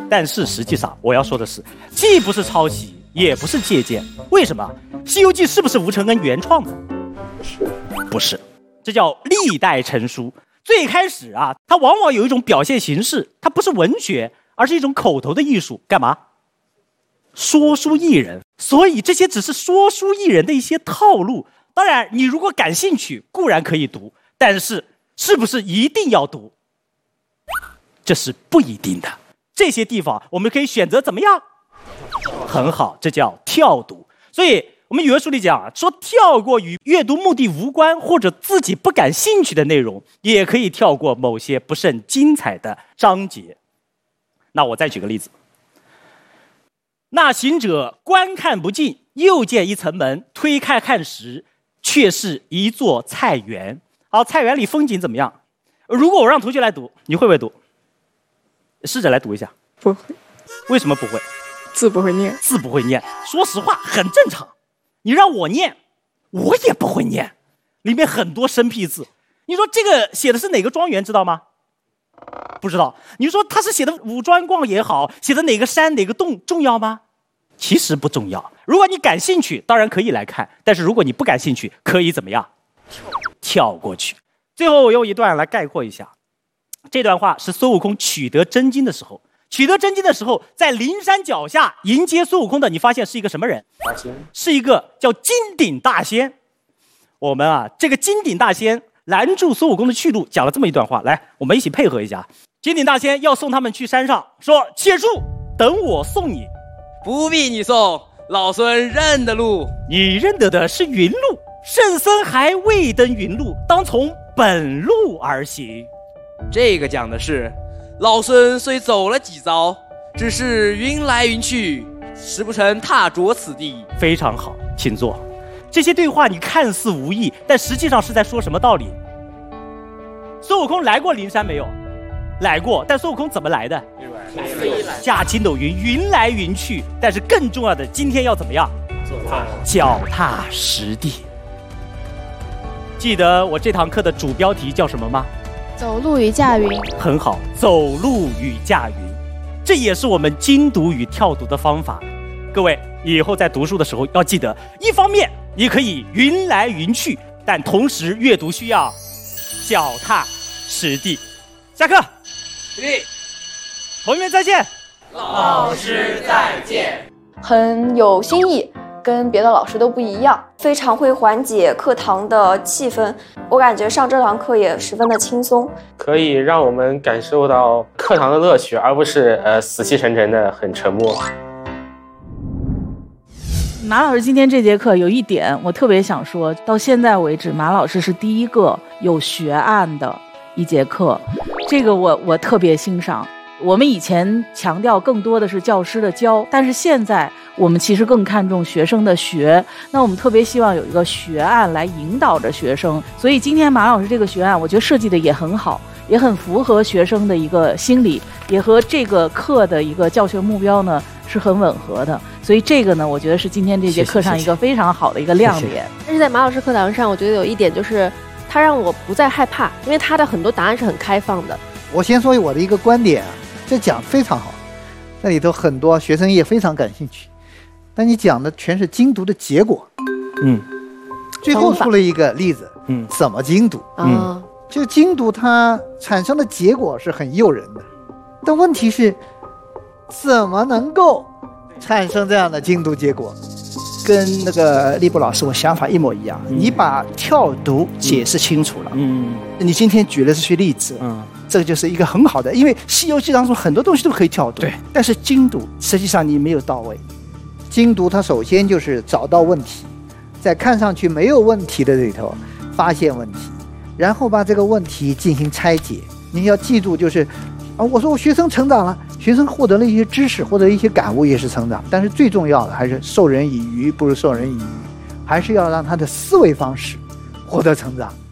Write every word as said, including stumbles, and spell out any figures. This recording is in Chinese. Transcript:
但是实际上我要说的是，既不是抄袭，也不是借鉴。为什么？《西游记》是不是吴承恩原创的？ 是， 不是？这叫历代成书。最开始啊，它往往有一种表现形式，它不是文学，而是一种口头的艺术。干嘛？说书艺人。所以这些只是说书艺人的一些套路。当然，你如果感兴趣，固然可以读，但是是不是一定要读？这是不一定的。这些地方我们可以选择怎么样？很好，这叫跳读。所以我们语文书里讲说，跳过与阅读目的无关或者自己不感兴趣的内容，也可以跳过某些不甚精彩的章节。那我再举个例子。那行者观看不尽，又见一层门，推开看时，却是一座菜园。好，菜园里风景怎么样？如果我让同学来读，你会不会读？试着来读一下。 不会。 为什么不会？ 字不会念。 字不会念，说实话很正常。你让我念，我也不会念，里面很多生僻字。你说这个写的是哪个庄园，知道吗？不知道。你说他是写的武专逛也好，写的哪个山哪个洞重要吗？其实不重要。如果你感兴趣，当然可以来看，但是如果你不感兴趣，可以怎么样？跳过去。最后我用一段来概括一下，这段话是孙悟空取得真经的时候。取得真经的时候，在灵山脚下迎接孙悟空的，你发现是一个什么人？ 大仙。 是一个叫金顶大仙。我们啊，这个金顶大仙拦住孙悟空的去路，讲了这么一段话，来，我们一起配合一下。金顶大仙要送他们去山上，说：“且住，等我送你。” 不必你送，老孙认得路。 你认得的是云路，圣僧还未登云路，当从本路而行。 这个讲的是，老孙虽走了几遭，只是云来云去，实不曾踏着此地。 非常好，请坐。这些对话你看似无意，但实际上是在说什么道理？孙悟空来过灵山没有？来过，但孙悟空怎么来的？驾筋斗云，云来云去。但是更重要的，今天要怎么样？脚踏实地。记得我这堂课的主标题叫什么吗？ 走路与驾云。 很好，走路与驾云，这也是我们精读与跳读的方法。各位以后在读书的时候要记得，一方面你可以云来云去，但同时阅读需要脚踏实地。下课。 对， 同学们再见。 老师再见。 很有新意，跟别的老师都不一样， 非常会缓解课堂的气氛。我感觉上这堂课也十分的轻松， 可以让我们感受到课堂的乐趣，而不是呃死气沉沉的很沉默。 马老师今天这节课有一点我特别想说，到现在为止马老师是第一个有学案的一节课，这个我我特别欣赏。我们以前强调更多的是教师的教，但是现在我们其实更看重学生的学，那我们特别希望有一个学案来引导着学生。所以今天马老师这个学案我觉得设计的也很好，也很符合学生的一个心理，也和这个课的一个教学目标呢是很吻合的。所以这个呢我觉得是今天这节课上一个非常好的一个亮点。 但是在马老师课堂上，我觉得有一点就是他让我不再害怕，因为他的很多答案是很开放的。 我先说我的一个观点啊，这讲非常好，那里头很多学生也非常感兴趣，但你讲的全是精读的结果。 嗯， 最后出了一个例子，嗯，怎么精读？嗯，就精读它产生的结果是很诱人的，但问题是怎么能够产生这样的精读结果？ 跟那个立波老师我想法一模一样，嗯、你把跳读解释清楚了，嗯，你今天举的这些例子，嗯，这个就是一个很好的，因为《西游记》当中很多东西都可以跳读，对，但是精读实际上你没有到位。 精读它首先就是找到问题，在看上去没有问题的里头发现问题，然后把这个问题进行拆解。你要记住，就是啊，我说我学生成长了，学生获得了一些知识，获得了一些感悟，也是成长。但是最重要的还是授人以鱼不如授人以渔，还是要让他的思维方式获得成长。